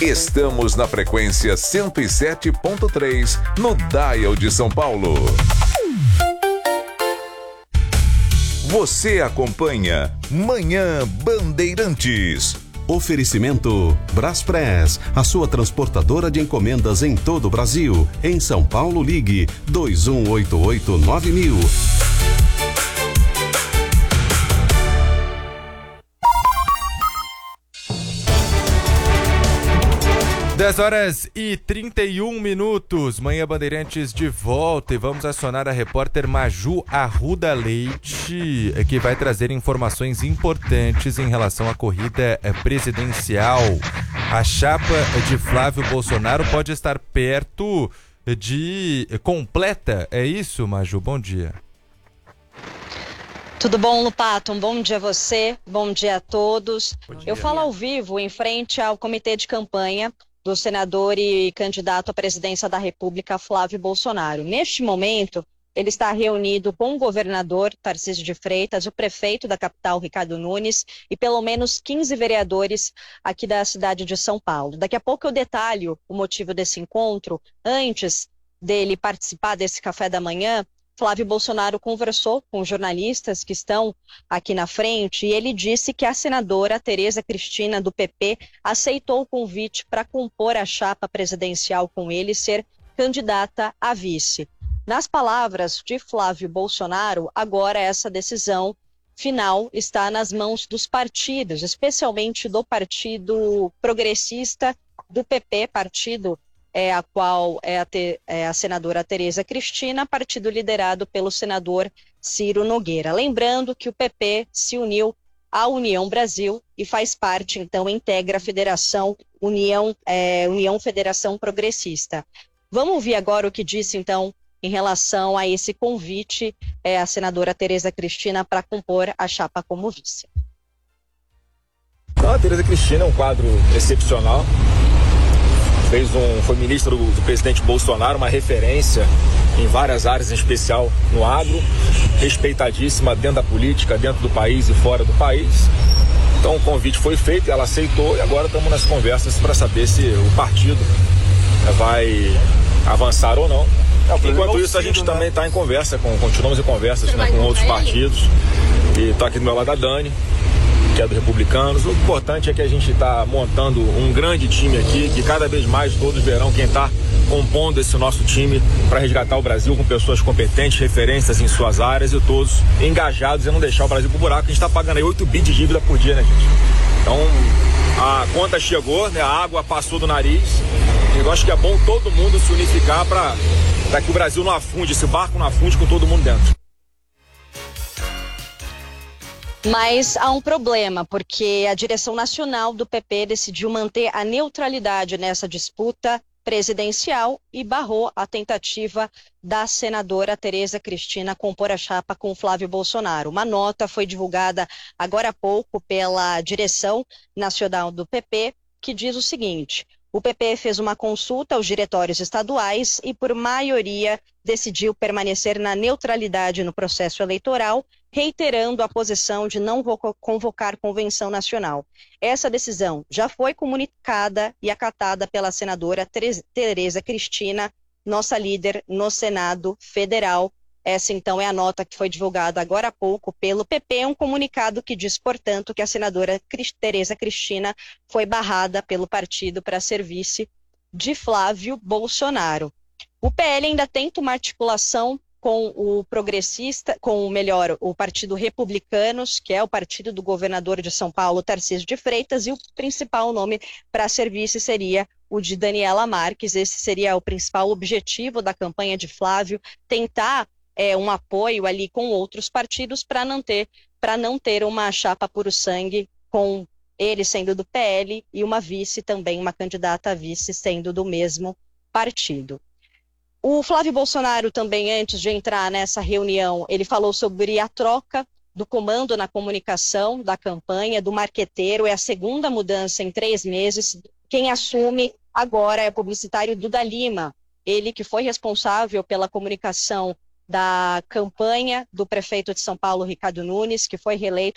Estamos na frequência 107.3 no Dial de São Paulo. Você acompanha Manhã Bandeirantes. Oferecimento Braspress, a sua transportadora de encomendas em todo o Brasil. Em São Paulo, ligue 2188-9000. 10h31. Manhã Bandeirantes de volta e vamos acionar a repórter Maju Arruda Leite, que vai trazer informações importantes em relação à corrida presidencial. A chapa de Flávio Bolsonaro pode estar perto de completa. É isso, Maju? Bom dia. Tudo bom, Lupato? Um bom dia a você, bom dia a todos. Eu falo ao vivo em frente ao comitê de campanha do senador e candidato à presidência da República, Flávio Bolsonaro. Neste momento, ele está reunido com o governador Tarcísio de Freitas, o prefeito da capital, Ricardo Nunes, e pelo menos 15 vereadores aqui da cidade de São Paulo. Daqui a pouco eu detalho o motivo desse encontro. Antes dele participar desse café da manhã, Flávio Bolsonaro conversou com jornalistas que estão aqui na frente e ele disse que a senadora Tereza Cristina, do PP, aceitou o convite para compor a chapa presidencial com ele e ser candidata a vice. Nas palavras de Flávio Bolsonaro, agora essa decisão final está nas mãos dos partidos, especialmente do Partido Progressista, do PP, partido a qual é a senadora Tereza Cristina, partido liderado pelo senador Ciro Nogueira. Lembrando que o PP se uniu à União Brasil e faz parte, então, integra a Federação União Federação Progressista. Vamos ouvir agora o que disse, então, em relação a esse convite a senadora Tereza Cristina para compor a chapa como vice. A Tereza Cristina é um quadro excepcional. Foi ministro do presidente Bolsonaro, uma referência em várias áreas, em especial no agro, respeitadíssima dentro da política, dentro do país e fora do país. Então o convite foi feito, ela aceitou e agora estamos nas conversas para saber se o partido vai avançar ou não. Enquanto isso, a gente também está em conversa, continuamos em conversas com outros partidos. E está aqui do meu lado a Dani, que é do Republicanos. O importante é que a gente está montando um grande time aqui, que cada vez mais todos verão quem está compondo esse nosso time para resgatar o Brasil com pessoas competentes, referências em suas áreas e todos engajados em não deixar o Brasil pro buraco. A gente está pagando aí 8 bi de dívida por dia, né, gente? Então, a conta chegou, né? A água passou do nariz. E eu acho que é bom todo mundo se unificar para que o Brasil não afunde, esse barco não afunde com todo mundo dentro. Mas há um problema, porque a direção nacional do PP decidiu manter a neutralidade nessa disputa presidencial e barrou a tentativa da senadora Tereza Cristina compor a chapa com Flávio Bolsonaro. Uma nota foi divulgada agora há pouco pela direção nacional do PP, que diz o seguinte: o PP fez uma consulta aos diretórios estaduais e, por maioria, decidiu permanecer na neutralidade no processo eleitoral, reiterando a posição de não convocar convenção nacional. Essa decisão já foi comunicada e acatada pela senadora Tereza Cristina, nossa líder no Senado Federal. Essa, então, é a nota que foi divulgada agora há pouco pelo PP, um comunicado que diz, portanto, que a senadora Tereza Cristina foi barrada pelo partido para ser vice de Flávio Bolsonaro. O PL ainda tenta uma articulação com o progressista, o Partido Republicanos, que é o partido do governador de São Paulo, Tarcísio de Freitas, e o principal nome para ser vice seria o de Daniela Marques. Esse seria o principal objetivo da campanha de Flávio, tentar um apoio ali com outros partidos para não ter uma chapa puro sangue, com ele sendo do PL e uma vice também, uma candidata a vice sendo do mesmo partido. O Flávio Bolsonaro também, antes de entrar nessa reunião, ele falou sobre a troca do comando na comunicação da campanha, do marqueteiro. É a segunda mudança em 3 meses. Quem assume agora é o publicitário Duda Lima, ele que foi responsável pela comunicação da campanha do prefeito de São Paulo, Ricardo Nunes, que foi reeleito